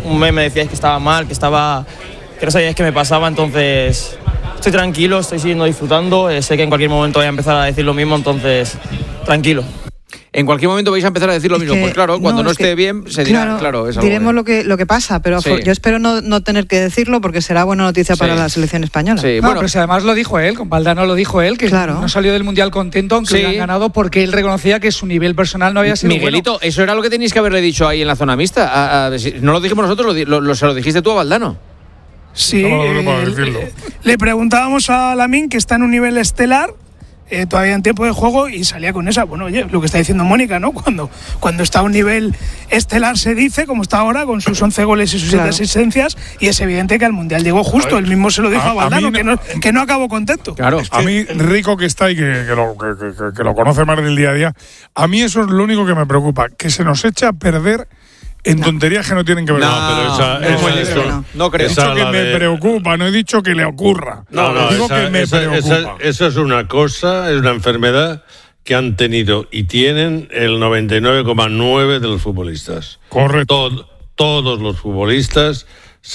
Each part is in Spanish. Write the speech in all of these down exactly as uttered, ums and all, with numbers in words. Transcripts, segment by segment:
un mes me decíais que estaba mal, que estaba que no sabíais qué me pasaba, entonces estoy tranquilo, estoy siguiendo disfrutando, eh, sé que en cualquier momento voy a empezar a decir lo mismo, entonces tranquilo. En cualquier momento vais a empezar a decir lo es mismo. que, pues claro, cuando no, no esté que, bien, se dirá, claro, claro, es algo diremos de... lo que lo que pasa, pero sí. yo espero no, no tener que decirlo porque será buena noticia sí. para la selección española. Sí, no, bueno, pero si además lo dijo él, con Valdano lo dijo él, que claro. no salió del Mundial contento aunque sí. hubieran ganado porque él reconocía que su nivel personal no había sido Miguelito, bueno. eso era lo que tenéis que haberle dicho ahí en la zona mixta. A, a, no lo dijimos nosotros, lo, lo, se lo dijiste tú a Valdano. Sí, no, eh, le, le preguntábamos a Lamine, que está en un nivel estelar, Eh, todavía en tiempo de juego, y salía con esa, bueno, oye, lo que está diciendo Mónica, ¿no? Cuando, cuando está a un nivel estelar se dice, como está ahora, con sus once goles y sus siete claro. asistencias, y es evidente que al Mundial llegó justo, él mismo se lo dijo a, a Valdano, no, que, no, que no acabó contento. Claro, a mí, Rico que está y que, que, lo, que, que, que lo conoce más del día a día, a mí eso es lo único que me preocupa, que se nos echa a perder en no. tonterías que no tienen que ver. No, no pero esa, no, esa, eso, eso, no, no creo. He dicho que me de... preocupa, no he dicho que le ocurra. No, no, digo esa, que me esa, preocupa. Esa, eso es una cosa, es una enfermedad que han tenido y tienen el noventa y nueve coma nueve de los futbolistas. Correcto. Tod, todos los futbolistas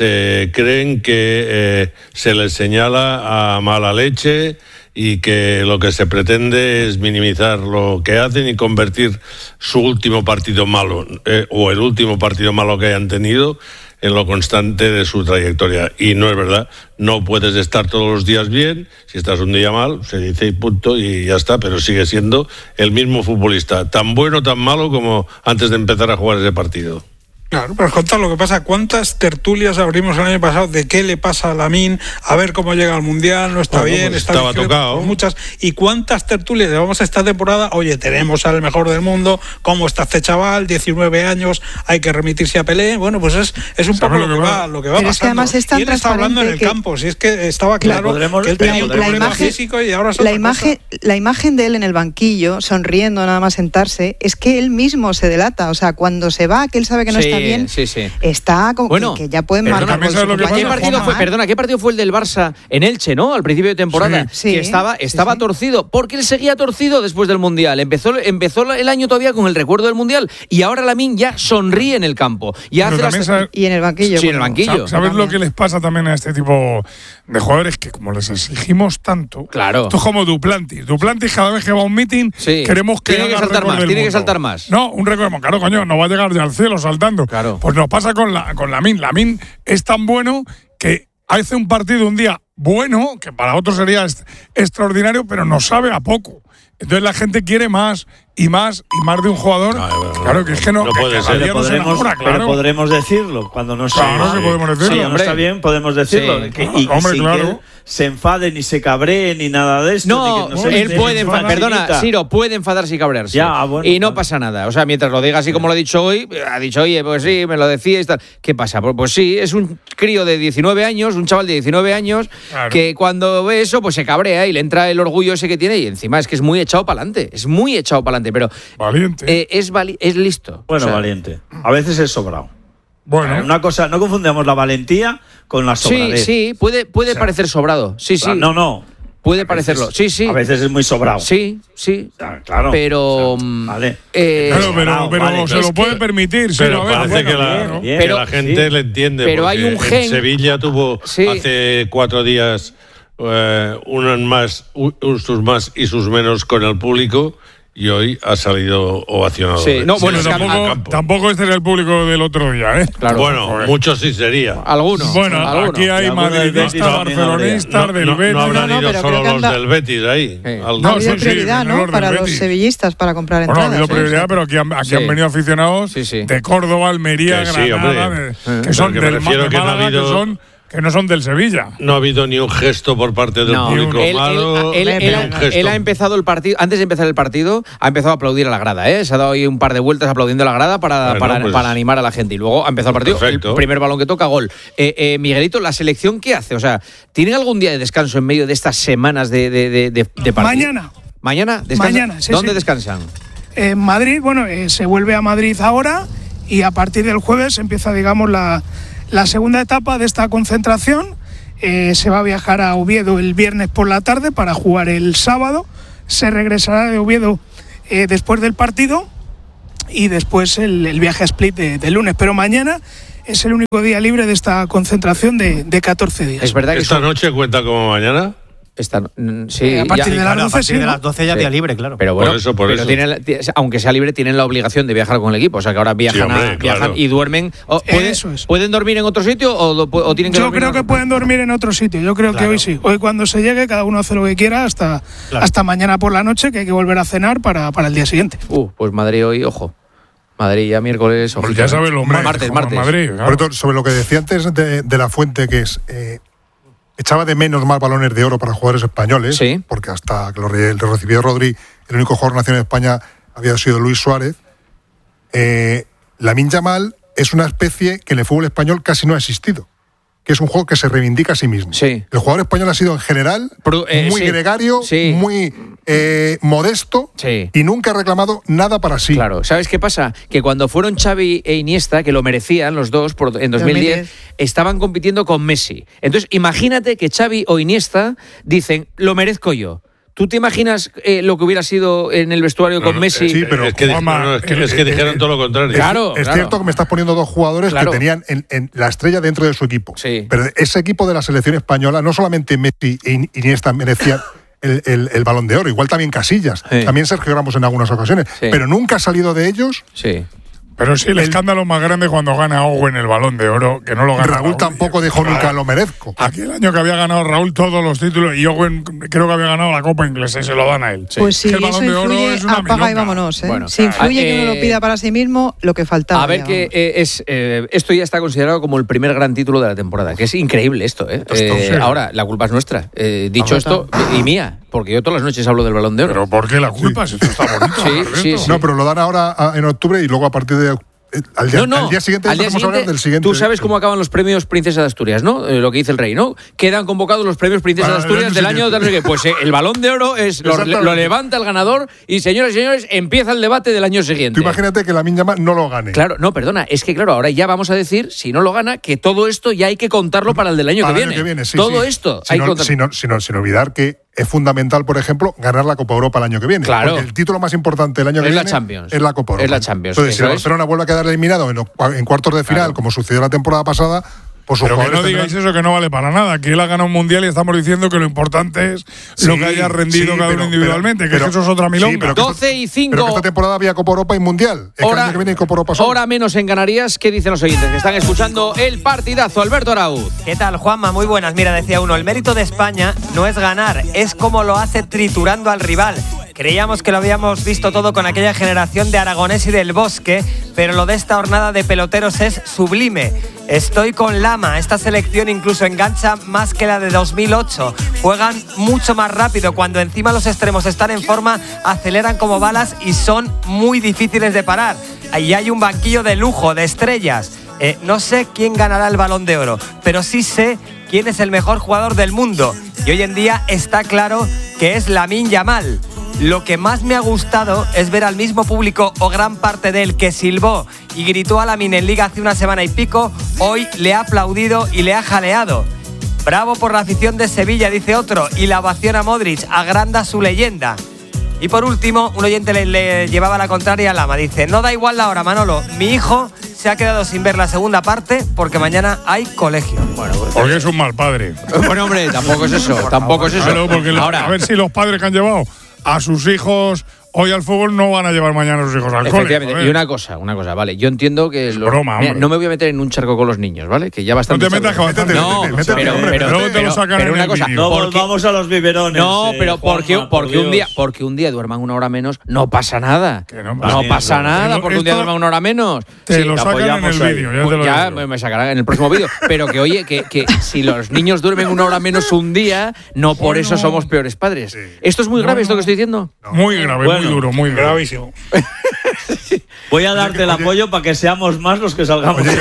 se creen que eh, se les señala a mala leche y que lo que se pretende es minimizar lo que hacen y convertir su último partido malo eh, o el último partido malo que hayan tenido en lo constante de su trayectoria. Y no es verdad, no puedes estar todos los días bien, si estás un día mal, se dice y punto y ya está, pero sigue siendo el mismo futbolista, tan bueno, tan malo como antes de empezar a jugar ese partido. Claro, pero contar lo que pasa, ¿cuántas tertulias abrimos el año pasado de qué le pasa a Lamine, a ver cómo llega al Mundial, no está bueno, bien, pues está estaba tocado. Muchas, y cuántas tertulias llevamos esta temporada, oye, tenemos al mejor del mundo, cómo está este chaval, diecinueve años, hay que remitirse a Pelé, bueno, pues es, es un poco lo que va, lo que va pero pasando. Es que además es tan y él está hablando en el que... campo, si es que estaba claro podremos, que él tenía un problema imagen, físico y ahora es la imagen, cosa. La imagen de él en el banquillo, sonriendo nada más sentarse, es que él mismo se delata, o sea, cuando se va, que él sabe que no sí, está bien, sí, sí. está como bueno, que, que ya pueden perdona, marcar lo que ¿Qué partido fue, perdona, ¿qué partido fue el del Barça en Elche, no? Al principio de temporada, sí, que sí, estaba, estaba sí, torcido, porque él seguía torcido después del Mundial. Empezó, empezó el año todavía con el recuerdo del Mundial y ahora Lamine ya sonríe en el campo. Ya hace las... sabe, y en el banquillo. Sí, en el banquillo. ¿Sabes lo que les pasa también a este tipo de jugadores? Que como les exigimos tanto, claro. esto es como Duplantis. Duplantis cada vez que va a un meeting sí. queremos que tiene que saltar más, tiene mundo. que saltar más. No, un récord, claro, coño, no va a llegar ya al cielo saltando. Claro. Pues nos pasa con la con Lamine. Lamine es tan bueno que hace un partido un día bueno, que para otros sería est- extraordinario, pero nos sabe a poco. Entonces la gente quiere más y más y más de un jugador. No, no, claro que es que no, no que puede ser. pero, podremos, enamora, claro. pero podremos decirlo cuando no está claro que podemos decirlo. cuando no está bien podemos decirlo sí. que, y, hombre, sin claro. que él se enfade ni se cabree ni nada de esto. No, ni que no se él puede enfadar, perdona, Ciro, puede enfadarse y cabrearse. Ya, bueno, y no bueno. pasa nada. O sea, mientras lo diga así como lo ha dicho hoy, ha dicho, oye, pues sí, me lo decíais, tal. ¿Qué pasa? Pues, pues sí, es un crío de diecinueve años, un chaval de diecinueve años, claro. que cuando ve eso, pues se cabrea y le entra el orgullo ese que tiene y encima es que es muy echado para adelante. Es muy echado para adelante, pero valiente. Eh, es, vali- es listo. Bueno, o sea, valiente. A veces es sobrado. Bueno, una cosa, no confundamos la valentía con la sobradez. Sí, sí, puede, puede o sea, parecer sobrado. Sí, sí. No, no. Puede parecerlo. Sí, sí. A veces es muy sobrado. Sí, sí. O sea, claro. Pero. O sea, vale. Eh, claro, pero, sobrado, pero vale. se lo Es puede que, permitir. Sí, pero a ver, parece bueno, que, la, bien, que pero, la gente sí, le entiende. pero hay un gen. En Sevilla tuvo sí. hace cuatro días eh, unos más, un, sus más y sus menos con el público. Y hoy ha salido ovacionado. Sí, no, bueno, sí, tampoco, tampoco este es el público del otro día, ¿eh? Claro. Bueno, Joder. muchos sí sería. Algunos. Bueno, algunos. aquí hay madridistas, barcelonistas, no, del no, Betis. no habrán No, no, ido pero solo creo que los anda- del Betis ahí. Sí. Al- No, ha habido sí, sí, prioridad, menos ¿no? del Para los Betis. sevillistas para comprar Bueno, ha entradas. habido ¿eh? prioridad, pero aquí han, aquí Sí. han venido aficionados Sí, sí. de Córdoba, Almería, Que sí, Granada, hombre. de- que son Pero que del prefiero de que no ha Málaga, habido- que son que no son del Sevilla. No ha habido ni un gesto por parte del No, público él, malo. él, él, ni él, un él, gesto. él ha empezado el partido, antes de empezar el partido, ha empezado a aplaudir a la grada, ¿eh? Se ha dado ahí un par de vueltas aplaudiendo a la grada para, Bueno, para, pues, para animar a la gente. Y luego ha empezado el partido, perfecto. el primer balón que toca, gol. Eh, eh, Miguelito, ¿la selección qué hace? O sea, ¿tienen algún día de descanso en medio de estas semanas de, de, de, de, de partido? Mañana. ¿Mañana? ¿Descansan? Mañana, sí, ¿Dónde sí. descansan? En Madrid, bueno, eh, se vuelve a Madrid ahora y a partir del jueves empieza, digamos, la, la segunda etapa de esta concentración. Eh, se va a viajar a Oviedo el viernes por la tarde para jugar el sábado. Se regresará de Oviedo eh, después del partido y después el, el viaje a Split de, de lunes. Pero mañana es el único día libre de esta concentración de, de catorce días. Es verdad que ¿Esta son- noche cuenta como mañana? Esta, mm, sí, Eh, a partir ya- de las Claro, a doce, partir sí, de ¿no? las doce ya Sí. día libre, claro. Pero bueno, Por eso, por pero eso. tienen la- ti- aunque sea libre, tienen la obligación de viajar con el equipo. O sea que ahora viajan, Sí, hombre, a- viajan claro. y duermen. O, ¿pueden, Eso es. ¿Pueden dormir en otro sitio o, do- o tienen que Yo dormir creo en que otro? pueden dormir en otro sitio. Yo creo Claro. que hoy sí. Hoy cuando se llegue, cada uno hace lo que quiera hasta, Claro. hasta mañana por la noche, que hay que volver a cenar para, para el día siguiente. Uh, pues Madrid hoy, ojo. Madrid ya miércoles. Pues ojito, ya ¿eh? sabes lo hombre, martes, como martes. Madrid, Por claro. cierto, sobre lo que decía antes de, de la fuente, que es. Eh, echaba de menos más balones de oro para jugadores españoles, Sí. porque hasta que lo, re- lo recibió Rodri, el único jugador nacional de España había sido Luis Suárez. Eh, Lamine Yamal es una especie que en el fútbol español casi no ha existido, que es un juego que se reivindica a sí mismo. Sí. El jugador español ha sido en general Pro- eh, muy sí. gregario, Sí. muy eh, modesto Sí. y nunca ha reclamado nada para sí. Claro, ¿sabes qué pasa? Que cuando fueron Xavi e Iniesta, que lo merecían los dos por- en dos mil diez, dos mil diez. estaban compitiendo con Messi. Entonces, imagínate que Xavi o Iniesta dicen, lo merezco yo. ¿Tú te imaginas eh, lo que hubiera sido en el vestuario con No, no, Messi? eh, Sí, pero- es que, di- Juanma, no, no, es que, eh, es que eh, dijeron eh, todo lo contrario. Claro, Es claro. cierto que me estás poniendo dos jugadores Claro. que tenían en, en la estrella dentro de su equipo. Sí. Pero ese equipo de la selección española, no solamente Messi e In- Iniesta merecían el, el- el Balón de Oro, igual también Casillas, Sí. también Sergio Ramos en algunas ocasiones, Sí. pero nunca ha salido de ellos. Sí. Pero sí, el, escándalo más grande cuando gana Owen el Balón de Oro, que no lo gana Raúl tampoco dijo Claro. nunca lo merezco. Aquí el año que había ganado Raúl todos los títulos y Owen creo que había ganado la Copa Inglesa y se lo dan a él. Pues sí, Que el eso Balón de Oro influye, es una apaga y milonga. vámonos. ¿eh? Bueno, si influye ah, que uno eh, lo pida para sí mismo, lo que faltaba. A ver ya, que vamos. eh, es eh, esto ya está considerado como el primer gran título de la temporada, que es increíble esto, ¿eh? Eh, sí. ahora, la culpa es nuestra. Eh, dicho Ah, esto, y mía, porque yo todas las noches hablo del Balón de Oro. Pero ¿por qué la culpa? Si esto está bonito. Sí, Alberto. sí, sí. No, pero lo dan ahora a- en octubre y luego a partir de. eh, Al día, No, no. al día siguiente Al día empezamos a hablar siguiente, del siguiente. Tú sabes cómo acaban los premios Princesa de Asturias, ¿no? Eh, lo que dice el rey, ¿no? Quedan convocados los premios Princesa Para de el Asturias año del año siguiente. de no sé qué. Pues eh, el Balón de Oro es lo, Exactamente. lo levanta el ganador y, señoras y señores, empieza el debate del año siguiente. Tú imagínate que Lamine Yamal no lo gane. Claro, no, perdona, es que claro, ahora ya vamos a decir, si no lo gana, que todo esto ya hay que contarlo para el del año, Para que, el viene. año que viene, sí, todo sí. esto Sin, hay que ol- contarlo. sin ol- sin ol- sin olvidar que es fundamental, por ejemplo, ganar la Copa Europa el año que viene. Claro. Porque el título más importante del año que Es la viene Champions. es la Copa Europa. Es la Champions, Entonces, si eso el es. Barcelona vuelve a quedar eliminado en, o- en cuartos de final, Claro. como sucedió la temporada pasada, pues sus Pero que jugadores no digáis tendrán- eso, que no vale para nada. Que él ha ganado un mundial y estamos diciendo que lo importante es lo Sí, que haya rendido sí, cada pero- uno individualmente, pero- que es que eso es otra sí, milonga. pero que esta- doce y cinco. Pero que esta temporada había Copa Europa y Mundial. Es que el Hora, año que viene hay Copa Europa solo. hora menos en Canarias. ¿Qué dicen los oyentes que están escuchando el partidazo? Alberto Arauz. ¿Qué tal, Juanma? Muy buenas. Mira, decía uno, el mérito de España no es ganar, es cómo lo hace triturando al rival. Creíamos que lo habíamos visto todo con aquella generación de Aragonés y del Bosque, pero lo de esta jornada de peloteros es sublime. Estoy con Lama, esta selección incluso engancha más que la de dos mil ocho. Juegan mucho más rápido, cuando encima los extremos están en forma, aceleran como balas y son muy difíciles de parar. Ahí hay un banquillo de lujo, de estrellas. Eh, no sé quién ganará el Balón de Oro, pero sí sé quién es el mejor jugador del mundo. Y hoy en día está claro que es Lamine Yamal. Lo que más me ha gustado es ver al mismo público o gran parte de él que silbó y gritó a Lamine en Liga hace una semana y pico, hoy le ha aplaudido y le ha jaleado. Bravo por la afición de Sevilla, dice otro, y la ovación a Modric agranda su leyenda. Y por último, un oyente le, le llevaba la contraria a Lama. Dice, no da igual la hora, Manolo. Mi hijo se ha quedado sin ver la segunda parte porque mañana hay colegio. Bueno, pues, Porque es un mal padre. bueno, hombre, tampoco es eso. Tampoco es eso. Claro, porque la- Ahora, a ver si los padres que han llevado a sus hijos hoy al fútbol no van a llevar mañana a sus hijos al cole. efectivamente. joder. Y una cosa, una cosa, vale. Yo entiendo que. los- broma, Mira, hombre. no me voy a meter en un charco con los niños, ¿vale? Que ya No bastante. te metas que charco. bastante. No, métete, métete, pero, hombre. pero, Luego te lo pero- sacan pero en una el cosa. vídeo. No porque- volvamos a los biberones. No, eh, pero porque, Juanma, porque por un día, Dios. porque un día duerman una hora menos, no pasa nada. Que no no pasa pasa nada. nada porque un día Esto duerman una hora menos. Te Sí, lo te sacan en el apoyamos ahí. vídeo, ya pues te lo ya digo. me, me sacarán en el próximo vídeo. Pero que oye, que, que si los niños duermen una hora menos un día, no por Bueno. eso somos peores padres. ¿Esto es muy No, grave, esto no. que estoy diciendo? Muy grave, Bueno, muy duro, muy grave. Gravísimo. Voy a darte el apoyo para que seamos más los que salgamos. Oye, del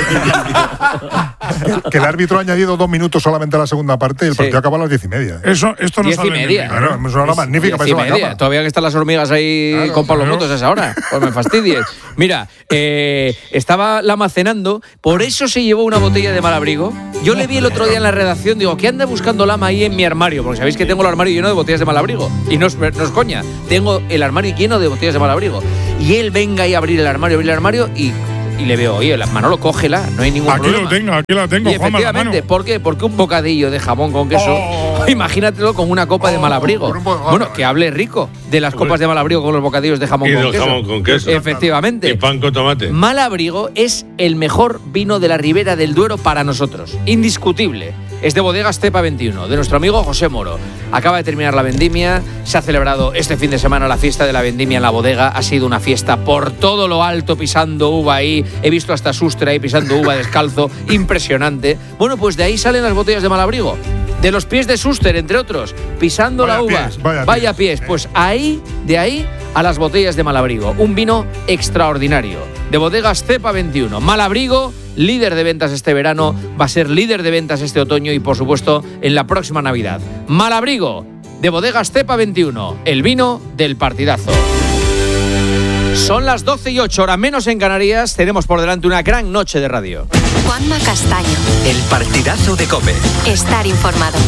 vídeo. que el árbitro ha añadido dos minutos solamente a la segunda parte y el Sí. partido acaba a las diez y media. Eso, esto no Diez y sale en el media. vídeo, Claro, ¿no? es una hora magnífica para Diez eso y la media. cama. Todavía que están las hormigas ahí Claro, con Pablo claro. Motos a esa hora. Pues me fastidies. Mira, eh, estaba Lama cenando, por eso se llevó una botella de Malabrigo. Yo le vi el otro día en la redacción, digo, ¿qué anda buscando Lama ahí en mi armario? Porque sabéis que tengo el armario lleno de botellas de Malabrigo. Y no es, no es coña, tengo el armario lleno de botellas de Malabrigo. Y él venga ahí a abrir el armario, abrir el armario y y le veo, oye, Manolo, cógela, no hay ningún aquí problema. Aquí lo tengo, aquí la tengo, y Juanma, efectivamente, ¿por qué? Porque un bocadillo de jamón con queso, oh, imagínatelo con una copa oh, de Malabrigo. Bueno, que hable rico de las copas de Malabrigo con los bocadillos de jamón, y con, del queso. jamón con queso. Efectivamente. Y pan con tomate. Malabrigo es el mejor vino de la Ribera del Duero para nosotros, indiscutible. Es de Bodegas Cepa veintiuno, de nuestro amigo José Moro. Acaba de terminar la vendimia, se ha celebrado este fin de semana la fiesta de la vendimia en la bodega. Ha sido una fiesta por todo lo alto, pisando uva ahí. He visto hasta Sustre ahí pisando uva descalzo, impresionante. Bueno, pues de ahí salen las botellas de Malabrigo. De los pies de Suster, entre otros, pisando vaya la uva. Pies, vaya, vaya pies. pies. Pues ahí, de ahí a las botellas de Malabrigo. Un vino extraordinario. De Bodegas Cepa veintiuno. Malabrigo, líder de ventas este verano, va a ser líder de ventas este otoño y, por supuesto, en la próxima Navidad. Malabrigo, de Bodegas Cepa veintiuno. El vino del partidazo. Son las doce y ocho, hora menos en Canarias. Tenemos por delante una gran noche de radio. Juanma Castaño. El partidazo de COPE. Estar informado.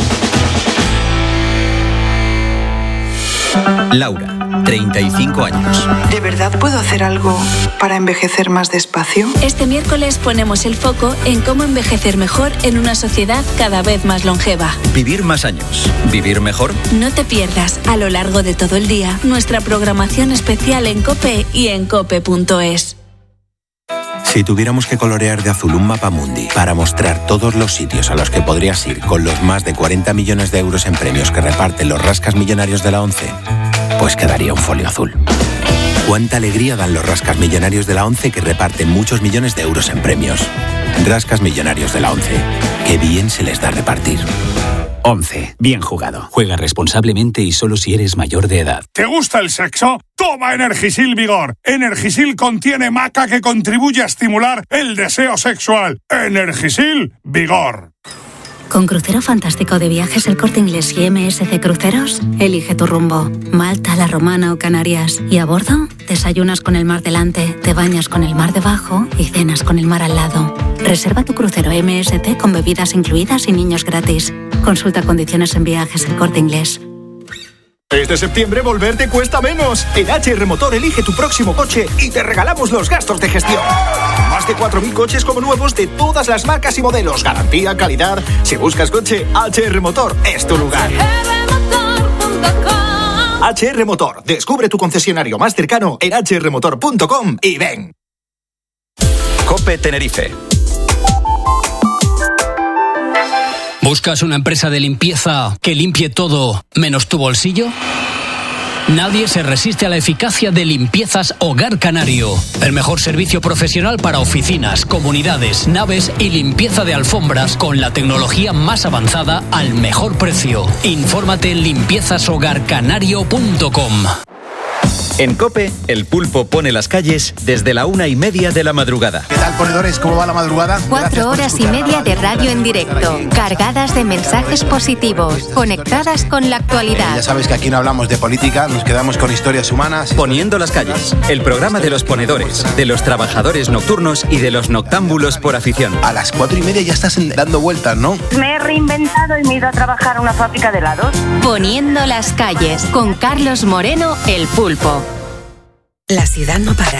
Laura, treinta y cinco años. ¿De verdad puedo hacer algo para envejecer más despacio? Este miércoles ponemos el foco en cómo envejecer mejor en una sociedad cada vez más longeva. Vivir más años. Vivir mejor. No te pierdas a lo largo de todo el día nuestra programación especial en COPE y en cope punto es. Si tuviéramos que colorear de azul un mapa mundi para mostrar todos los sitios a los que podrías ir con los más de cuarenta millones de euros en premios que reparten los rascas millonarios de la ONCE, pues quedaría un folio azul. Cuánta alegría dan los rascas millonarios de la ONCE que reparten muchos millones de euros en premios. Rascas millonarios de la ONCE. Qué bien se les da repartir. ONCE. Bien jugado. Juega responsablemente y solo si eres mayor de edad. ¿Te gusta el sexo? Toma Energisil Vigor. Energisil contiene maca que contribuye a estimular el deseo sexual. Energisil Vigor. Con Crucero Fantástico de Viajes El Corte Inglés y M S C Cruceros, elige tu rumbo. Malta, La Romana o Canarias. Y a bordo, desayunas con el mar delante, te bañas con el mar debajo y cenas con el mar al lado. Reserva tu crucero M S C con bebidas incluidas y niños gratis. Consulta condiciones en Viajes El Corte Inglés. Este septiembre volver te cuesta menos. En H R Motor elige tu próximo coche y te regalamos los gastos de gestión. Más de cuatro mil coches como nuevos de todas las marcas y modelos. Garantía, calidad. Si buscas coche, H R Motor es tu lugar. H R Motor. Descubre tu concesionario más cercano en h r motor punto com y ven. COPE Tenerife. ¿Buscas una empresa de limpieza que limpie todo menos tu bolsillo? Nadie se resiste a la eficacia de Limpiezas Hogar Canario. El mejor servicio profesional para oficinas, comunidades, naves y limpieza de alfombras con la tecnología más avanzada al mejor precio. Infórmate en limpiezas hogar canario punto com. En COPE, el pulpo pone las calles desde la una y media de la madrugada. ¿Qué tal, ponedores? ¿Cómo va la madrugada? Cuatro horas y media de radio en directo, cargadas de mensajes positivos, conectadas con la actualidad. Ya sabes que aquí no hablamos de política, nos quedamos con historias humanas. Poniendo las calles, el programa de los ponedores, de los trabajadores nocturnos y de los noctámbulos por afición. A las cuatro y media ya estás dando vueltas, ¿no? Me he reinventado y me he ido a trabajar a una fábrica de helados. Poniendo las calles, con Carlos Moreno, el pulpo. La ciudad no para.